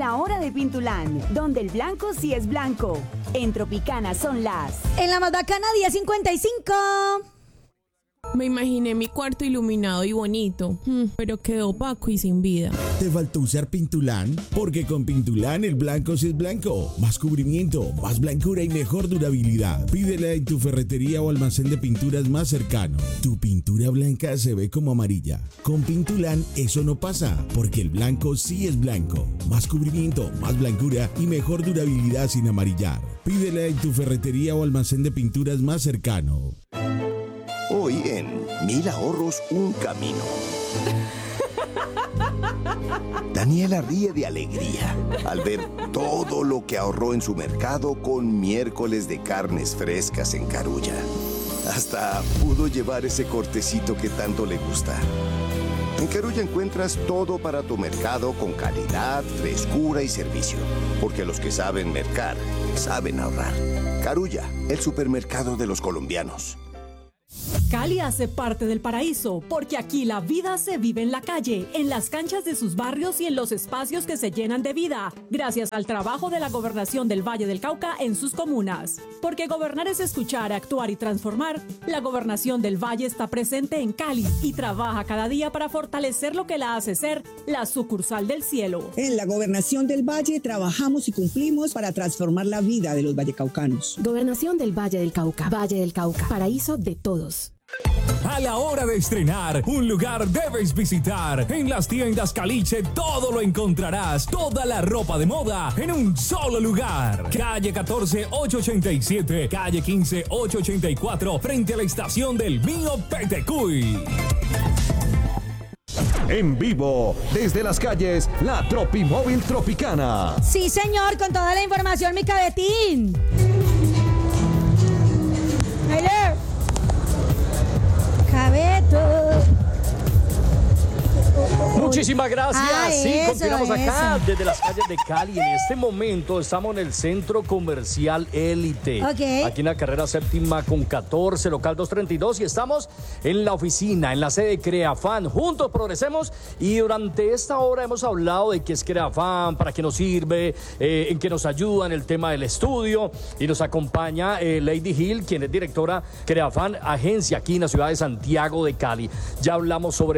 la hora de Pintulán, donde el blanco sí es blanco. En Tropicana son las... En la más bacana, 10:55. Me imaginé mi cuarto iluminado y bonito, pero quedó opaco y sin vida. ¿Te faltó usar Pintulán? Porque con Pintulán el blanco sí es blanco. Más cubrimiento, más blancura y mejor durabilidad. Pídela en tu ferretería o almacén de pinturas más cercano. Tu pintura blanca se ve como amarilla. Con Pintulán eso no pasa, porque el blanco sí es blanco. Más cubrimiento, más blancura y mejor durabilidad sin amarillar. Pídela en tu ferretería o almacén de pinturas más cercano. Hoy en 1000 ahorros, un camino. Daniela ríe de alegría al ver todo lo que ahorró en su mercado con miércoles de carnes frescas en Carulla. Hasta pudo llevar ese cortecito que tanto le gusta. En Carulla encuentras todo para tu mercado con calidad, frescura y servicio. Porque los que saben mercar, saben ahorrar. Carulla, el supermercado de los colombianos. Cali hace parte del paraíso, porque aquí la vida se vive en la calle, en las canchas de sus barrios y en los espacios que se llenan de vida, gracias al trabajo de la Gobernación del Valle del Cauca en sus comunas. Porque gobernar es escuchar, actuar y transformar, la Gobernación del Valle está presente en Cali y trabaja cada día para fortalecer lo que la hace ser la sucursal del cielo. En la Gobernación del Valle trabajamos y cumplimos para transformar la vida de los vallecaucanos. Gobernación del Valle del Cauca, paraíso de todos. A la hora de estrenar, un lugar debes visitar. En las tiendas Caliche todo lo encontrarás. Toda la ropa de moda en un solo lugar. Calle 14, 887. Calle 15, 884. Frente a la estación del Mío Petecuy. En vivo, desde las calles, la Tropimóvil Tropicana. Sí, señor, con toda la información, mi cabetín. Hello. Cabeto. Muchísimas gracias. Sí, eso, continuamos acá eso. desde las calles de Cali. En este momento estamos en el Centro Comercial Élite. Ok. Aquí en la carrera séptima con 14, local 232. Y estamos en la oficina, en la sede de Creafan. Juntos progresemos. Y durante esta hora hemos hablado de qué es Creafan, para qué nos sirve, en qué nos ayuda en el tema del estudio. Y nos acompaña Lady Hill, quien es directora Creafan, agencia aquí en la ciudad de Santiago de Cali. Ya hablamos sobre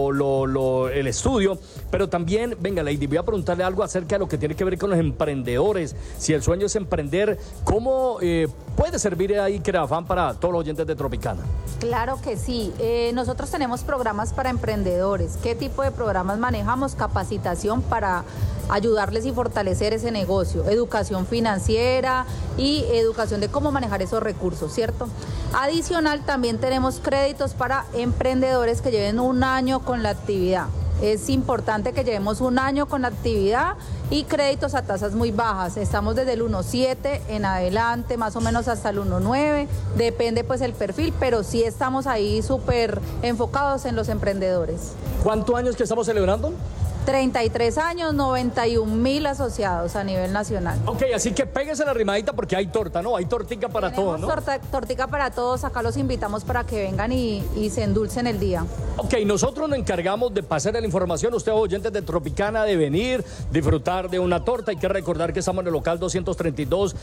el estudio, pero también, venga Lady, voy a preguntarle algo acerca de lo que tiene que ver con los emprendedores. Si el sueño es emprender, ¿cómo puede servir ahí Creafan para todos los oyentes de Tropicana? Claro que sí. Nosotros tenemos programas para emprendedores. ¿Qué tipo de programas manejamos? Capacitación para ayudarles y fortalecer ese negocio, educación financiera y educación de cómo manejar esos recursos, ¿cierto? Adicional, también tenemos créditos para emprendedores que lleven un año con la actividad. Es importante que llevemos un año con la actividad y créditos a tasas muy bajas. Estamos desde el 1.7 en adelante, más o menos hasta el 1.9, depende pues el perfil, pero sí estamos ahí súper enfocados en los emprendedores. ¿Cuántos años que estamos celebrando? 33 años, 91.000 asociados a nivel nacional. Ok, así que péguese la rimadita porque hay torta, ¿no? Hay tortica para todos, ¿no? Tortica para todos, acá los invitamos para que vengan y se endulcen el día. Ok, nosotros nos encargamos de pasar la información, ustedes oyentes de Tropicana, de venir, disfrutar de una torta. Hay que recordar que estamos en el local 232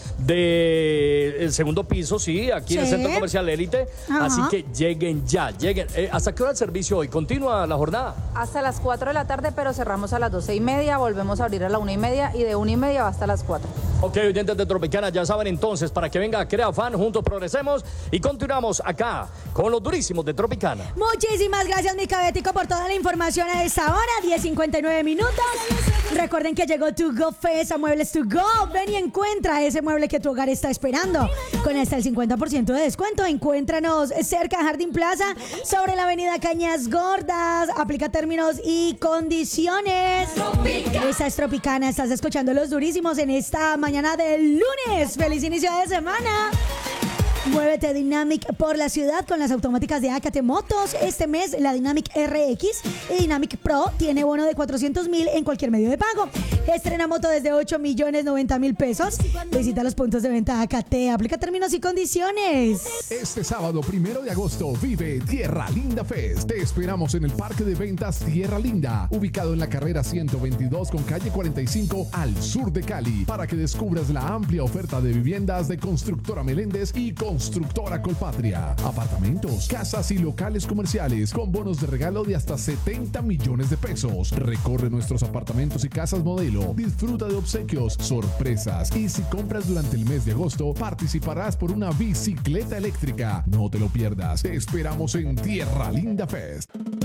del segundo piso, sí, aquí en el Centro Comercial Élite. Así que lleguen ya, lleguen. ¿Hasta qué hora el servicio hoy? ¿Continúa la jornada? Hasta las 4 de la tarde, pero cerramos a las 12:30, volvemos a abrir a la 1:30 y de 1:30 va hasta las 4. Ok, oyentes de Tropicana, ya saben entonces, para que venga Creafan, juntos progresemos y continuamos acá con los durísimos de Tropicana. Muchísimas gracias, mi cabetico, por toda la información a esta hora, 10:59 minutos. Recuerden que llegó To Go Fest a Muebles To Go. Ven y encuentra ese mueble que tu hogar está esperando. Con hasta el 50% de descuento, encuéntranos cerca de Jardín Plaza, sobre la avenida Cañas Gordas. Aplica términos y condiciones. Esta es Tropicana, estás escuchando los durísimos en esta mañana del lunes. ¡Feliz inicio de semana! Muévete Dynamic por la ciudad con las automáticas de Acate Motos. Este mes la Dynamic RX y Dynamic Pro tiene bono de 400,000 en cualquier medio de pago. Estrena moto desde 8.090.000 pesos. Visita los puntos de venta AKT. Aplica términos y condiciones. Este sábado 1 de agosto vive Tierra Linda Fest. Te esperamos en el Parque de Ventas Tierra Linda, ubicado en la carrera 122 con calle 45 al sur de Cali, para que descubras la amplia oferta de viviendas de Constructora Meléndez y Constructora Colpatria. Apartamentos, casas y locales comerciales con bonos de regalo de hasta 70 millones de pesos. Recorre nuestros apartamentos y casas modelo. Disfruta de obsequios, sorpresas y si compras durante el mes de agosto, participarás por una bicicleta eléctrica. No te lo pierdas. Te esperamos en Tierra Linda Fest.